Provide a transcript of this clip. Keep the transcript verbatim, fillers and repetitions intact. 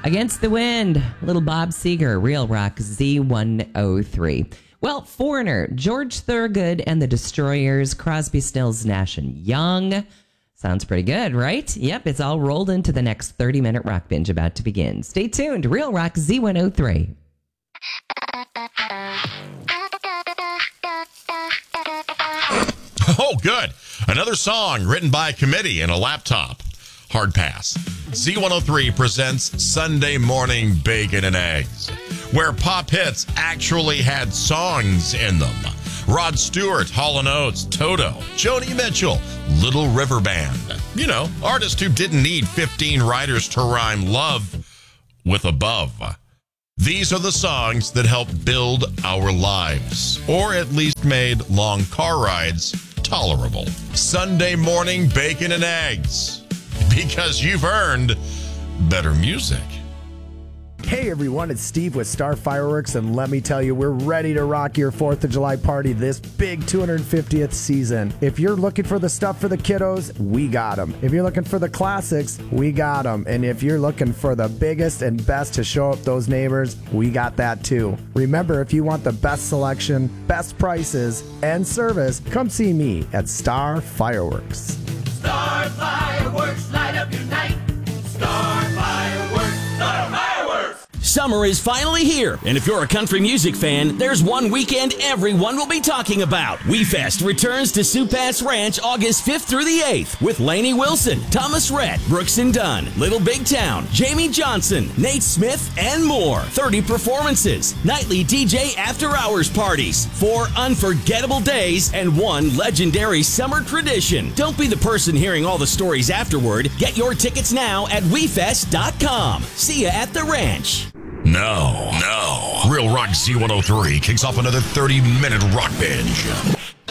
Against the Wind, Little Bob Seger, Real Rock Z one oh three. Well, Foreigner, George Thorogood and the Destroyers, Crosby, Stills, Nash and Young. Sounds pretty good, right? Yep, it's all rolled into the next thirty-minute rock binge about to begin. Stay tuned. Real Rock Z one oh three. Oh, good. Another song written by a committee in a laptop. Hard pass. Z one oh three presents Sunday Morning Bacon and Eggs, where pop hits actually had songs in them. Rod Stewart, Hall and Oates, Toto, Joni Mitchell, Little River Band. You know, artists who didn't need fifteen writers to rhyme love with above. These are the songs that helped build our lives, or at least made long car rides tolerable. Sunday Morning Bacon and Eggs, because you've earned better music. Hey everyone, it's Steve with Star Fireworks, and let me tell you, we're ready to rock your fourth of July party this big two hundred fiftieth season. If you're looking for the stuff for the kiddos, we got them. If you're looking for the classics, we got them. And if you're looking for the biggest and best to show up those neighbors, we got that too. Remember, if you want the best selection, best prices, and service, come see me at Star Fireworks. Star Fireworks, light up your night. Star Fireworks, Star Fireworks. Summer is finally here, and if you're a country music fan, there's one weekend everyone will be talking about. WeFest returns to Sioux Pass Ranch August fifth through the eighth with Lainey Wilson, Thomas Rhett, Brooks and Dunn, Little Big Town, Jamie Johnson, Nate Smith, and more. thirty performances, nightly D J after-hours parties, four unforgettable days, and one legendary summer tradition. Don't be the person hearing all the stories afterward. Get your tickets now at we fest dot com. See ya at the ranch. No, no. Real Rock Z one oh three kicks off another thirty-minute rock binge.